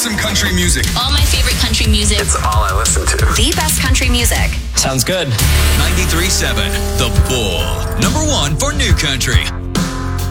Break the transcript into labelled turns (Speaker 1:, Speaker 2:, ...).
Speaker 1: awesome country music.
Speaker 2: All my favorite country music.
Speaker 3: It's all I listen to.
Speaker 4: The best country music.
Speaker 5: Sounds good.
Speaker 6: 93.7 The Bull. Number one for new country.